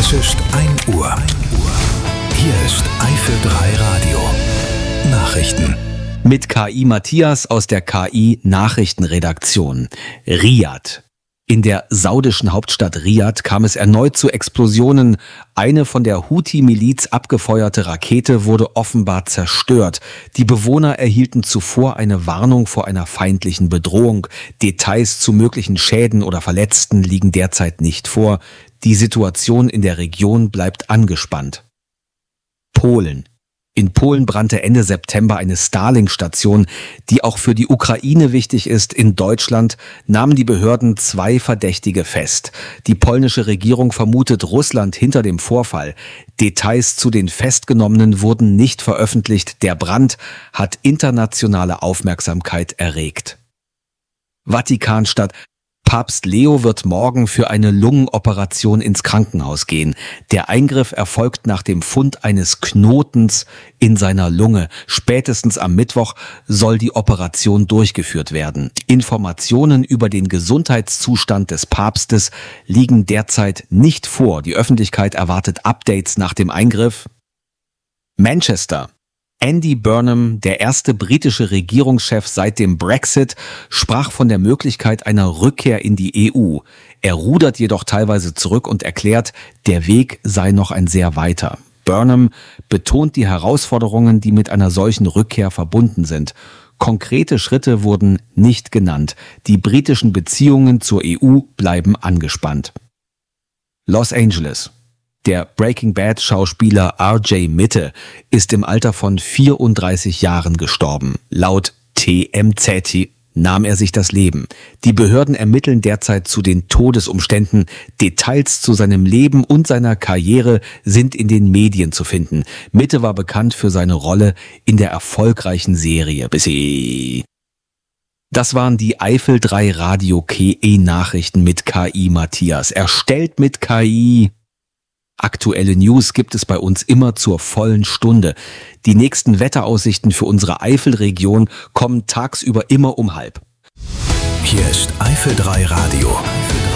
Es ist 1 Uhr. Hier ist Eifel 3 Radio. Nachrichten. Mit KI Matthias aus der KI Nachrichtenredaktion. Riad. In der saudischen Hauptstadt Riad kam es erneut zu Explosionen. Eine von der Houthi-Miliz abgefeuerte Rakete wurde offenbar zerstört. Die Bewohner erhielten zuvor eine Warnung vor einer feindlichen Bedrohung. Details zu möglichen Schäden oder Verletzten liegen derzeit nicht vor. Die Situation in der Region bleibt angespannt. Polen. In Polen brannte Ende September eine Starlink-Station, die auch für die Ukraine wichtig ist. In Deutschland nahmen die Behörden 2 Verdächtige fest. Die polnische Regierung vermutet Russland hinter dem Vorfall. Details zu den Festgenommenen wurden nicht veröffentlicht. Der Brand hat internationale Aufmerksamkeit erregt. Vatikanstadt. Papst Leo wird morgen für eine Lungenoperation ins Krankenhaus gehen. Der Eingriff erfolgt nach dem Fund eines Knotens in seiner Lunge. Spätestens am Mittwoch soll die Operation durchgeführt werden. Informationen über den Gesundheitszustand des Papstes liegen derzeit nicht vor. Die Öffentlichkeit erwartet Updates nach dem Eingriff. Manchester. Andy Burnham, der erste britische Regierungschef seit dem Brexit, sprach von der Möglichkeit einer Rückkehr in die EU. Er rudert jedoch teilweise zurück und erklärt, der Weg sei noch ein sehr weiter. Burnham betont die Herausforderungen, die mit einer solchen Rückkehr verbunden sind. Konkrete Schritte wurden nicht genannt. Die britischen Beziehungen zur EU bleiben angespannt. Los Angeles. Der Breaking Bad Schauspieler R.J. Mitte ist im Alter von 34 Jahren gestorben. Laut TMZ nahm er sich das Leben. Die Behörden ermitteln derzeit zu den Todesumständen. Details zu seinem Leben und seiner Karriere sind in den Medien zu finden. Mitte war bekannt für seine Rolle in der erfolgreichen Serie Busy. Das waren die Eifel 3 Radio KI Nachrichten mit KI Matthias. Erstellt mit KI. Aktuelle News gibt es bei uns immer zur vollen Stunde. Die nächsten Wetteraussichten für unsere Eifelregion kommen tagsüber immer um 12:30. Hier ist Eifel 3 Radio.